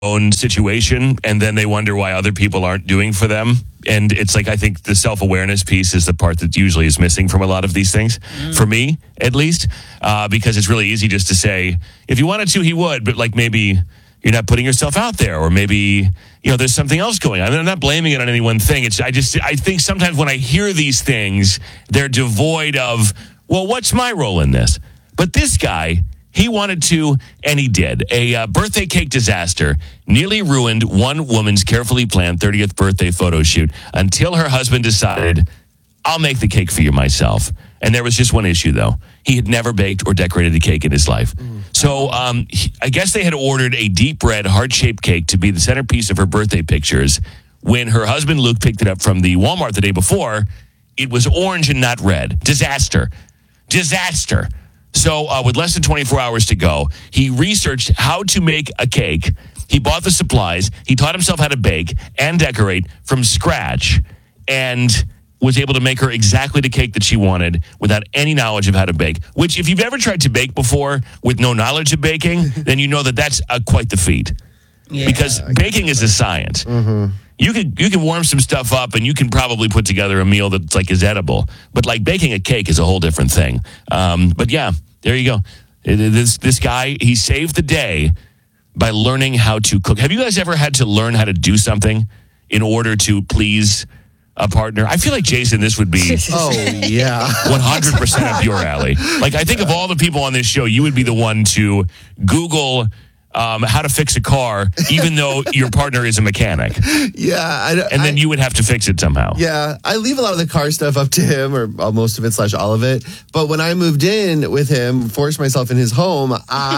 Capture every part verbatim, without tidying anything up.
own situation, and then they wonder why other people aren't doing for them. And it's like, I think the self-awareness piece is the part that usually is missing from a lot of these things, mm. for me, at least, uh, because it's really easy just to say, if you wanted to, he would, but like maybe you're not putting yourself out there, or maybe, you know, there's something else going on. I mean, I'm not blaming it on any one thing. It's, I just, I think sometimes when I hear these things, they're devoid of, well, what's my role in this? But this guy, he wanted to, and he did. A uh, birthday cake disaster nearly ruined one woman's carefully planned thirtieth birthday photo shoot until her husband decided, I'll make the cake for you myself. And there was just one issue, though. He had never baked or decorated a cake in his life. Mm. So um, he, I guess they had ordered a deep red, heart-shaped cake to be the centerpiece of her birthday pictures. When her husband, Luke, picked it up from the Walmart the day before, it was orange and not red. Disaster. Disaster. So uh, with less than twenty-four hours to go, he researched how to make a cake. He bought the supplies. He taught himself how to bake and decorate from scratch, and was able to make her exactly the cake that she wanted without any knowledge of how to bake. Which, if you've ever tried to bake before with no knowledge of baking, then you know that that's uh, quite the feat. Yeah, because baking is a science. Mm-hmm. You can you can warm some stuff up, and you can probably put together a meal that's like is edible. But like baking a cake is a whole different thing. Um, but yeah, there you go. This this guy, he saved the day by learning how to cook. Have you guys ever had to learn how to do something in order to please a partner? I feel like, Jason, this would be oh yeah one hundred percent up your alley. Like, I think of all the people on this show, you would be the one to Google um, how to fix a car, even though your partner is a mechanic. Yeah. I, and then I, you would have to fix it somehow. Yeah. I leave a lot of the car stuff up to him, or most of it slash all of it. But when I moved in with him, forced myself in his home,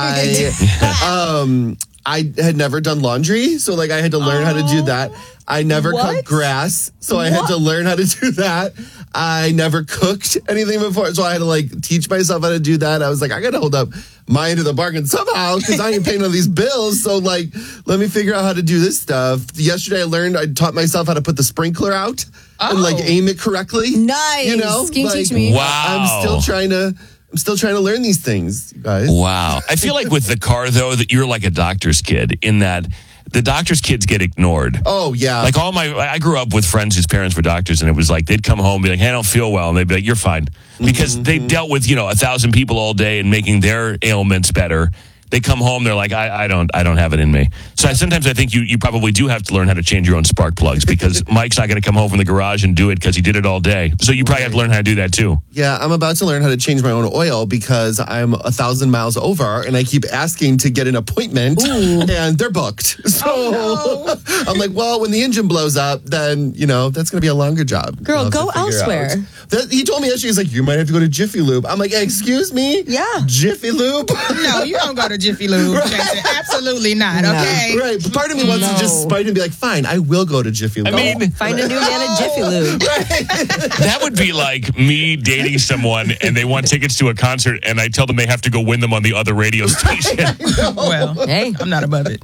I... um. I had never done laundry, so like I had to learn oh, how to do that. I never what? cut grass, so I what? had to learn how to do that. I never cooked anything before, so I had to like teach myself how to do that. I was like, I got to hold up my end of the bargain somehow, because I ain't paying all these bills. So like, let me figure out how to do this stuff. Yesterday I learned, I taught myself how to put the sprinkler out oh. and like aim it correctly. Nice. You know, can you like, teach me? Wow. I'm still trying to. I'm still trying to learn these things, guys. Wow. I feel like with the car, though, that you're like a doctor's kid in that the doctor's kids get ignored. Oh, yeah. Like all my, I grew up with friends whose parents were doctors, and it was like, they'd come home and be like, hey, I don't feel well. And they'd be like, you're fine. Because mm-hmm. they dealt with, you know, a thousand people all day and making their ailments better. They come home, they're like, I, I don't I don't have it in me. So I, sometimes I think you, you probably do have to learn how to change your own spark plugs, because Mike's not going to come home from the garage and do it because he did it all day. So you probably right. have to learn how to do that too. Yeah, I'm about to learn how to change my own oil because I'm a thousand miles over and I keep asking to get an appointment Ooh. and they're booked. So oh, no. I'm like, well, when the engine blows up, then, you know, that's going to be a longer job. Girl, go elsewhere. That, he told me yesterday, he's like, you might have to go to Jiffy Lube. I'm like, hey, excuse me? Yeah. Jiffy Lube? No, you don't go to Jiffy Lube, right. Jason. Absolutely not, no. okay? Right. But part of me wants no. to just spite and be like, fine, I will go to Jiffy Lube. I mean, find a new man at Jiffy Lube. Right. That would be like me dating someone and they want tickets to a concert and I tell them they have to go win them on the other radio station. Well, hey, I'm not above it.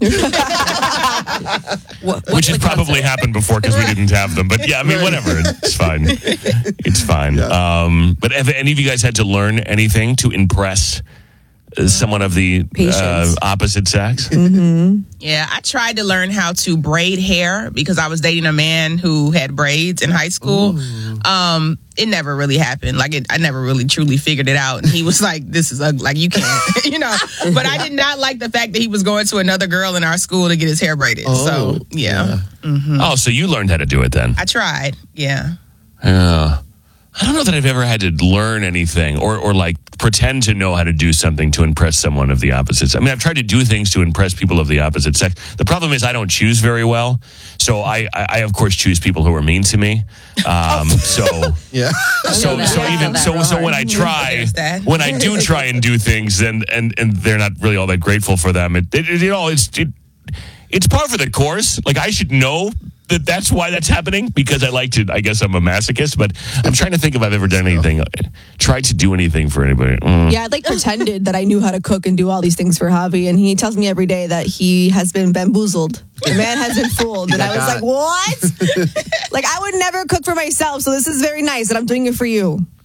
what, Which has probably concert? happened before because we didn't have them. But yeah, I mean, right. whatever. It's fine. It's fine. Yeah. Um, but have any of you guys had to learn anything to impress someone of the uh, opposite sex? Mm-hmm. Yeah, I tried to learn how to braid hair because I was dating a man who had braids in high school. Um, it never really happened. Like, it, I never really truly figured it out. And he was like, this is ugly. Like, you can't, you know. But I did not like the fact that he was going to another girl in our school to get his hair braided. Oh, so, yeah. yeah. Mm-hmm. Oh, so you learned how to do it then? I tried, yeah. Yeah. I don't know that I've ever had to learn anything or, or like pretend to know how to do something to impress someone of the opposite sex. I mean, I've tried to do things to impress people of the opposite sex. The problem is I don't choose very well. So I, I, I of course, choose people who are mean to me. Um, so, yeah. So, so even, so, so when I try, when I do try and do things and, and, and they're not really all that grateful for them, it, it, it you know, it's, it, it's par for the course. Like, I should know that that's why that's happening, because I like to, I guess I'm a masochist, but I'm trying to think if I've ever done anything, tried to do anything for anybody. Mm. Yeah, I like pretended that I knew how to cook and do all these things for Javi, and he tells me every day that he has been bamboozled. The man has been fooled. And I was like, what? Like, I would never cook for myself, so this is very nice that I'm doing it for you.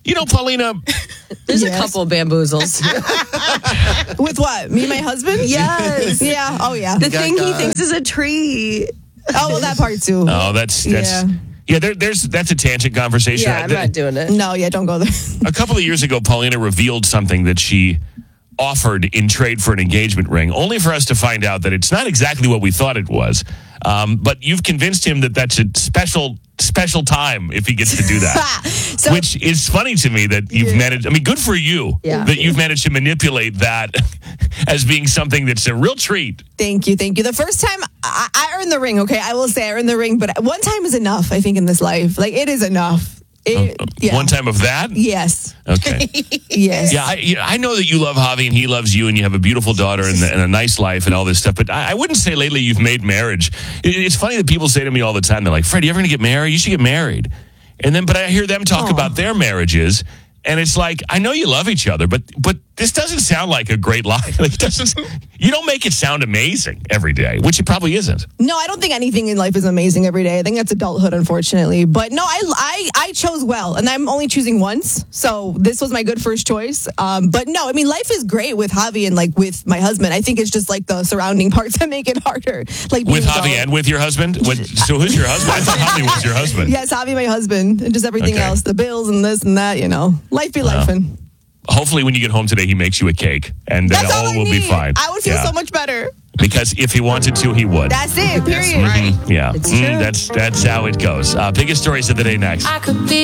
You know, Paulina, There's Yes. a couple of bamboozles. With what? Me and my husband? Yes. Yeah. Oh, yeah. The got thing he God. thinks is a tree. Oh, well, that part too. oh, that's that's yeah. Yeah. there, there's that's a tangent conversation. Yeah, I'm not doing it. No, yeah, don't go there. A couple of years ago, Paulina revealed something that she offered in trade for an engagement ring, only for us to find out that it's not exactly what we thought it was. Um, but you've convinced him that that's a special special time if he gets to do that. So, Which is funny to me that you've Yeah. managed. I mean, good for you Yeah. that you've managed to manipulate that as being something that's a real treat. thank you, thank you. The first time I, I earned the ring, okay, I will say I earned the ring, but one time is enough, I think, in this life. Like, it is enough. It, yeah. One time of that? Yes. Okay. Yes. Yeah, I, I know that you love Javi and he loves you and you have a beautiful daughter and, and a nice life and all this stuff, but I, I wouldn't say lately you've made marriage. It, it's funny that people say to me all the time, they're like, Fred, you ever going to get married? You should get married. And then, but I hear them talk Aw. about their marriages. And it's like, I know you love each other, but but this doesn't sound like a great life. Like, it doesn't, you don't make it sound amazing every day, which it probably isn't. No, I don't think anything in life is amazing every day. I think that's adulthood, unfortunately. But no, I, I, I chose well, and I'm only choosing once. So this was my good first choice. Um, but no, I mean, life is great with Javi and like with my husband. I think it's just like the surrounding parts that make it harder. Like being With Javi adult. and with your husband? What, so who's your husband? I thought Javi was your husband. Yes, Javi, my husband, and just everything Okay. else, the bills and this and that. You know, life be life, and Hopefully when you get home today, he makes you a cake and then that's all all I will need. be fine. I would feel Yeah. so much better. Because if he wanted to, he would. That's it. Period. Right. Yeah, It's Mm, true. that's that's how it goes. Uh, biggest stories of the day next. I could be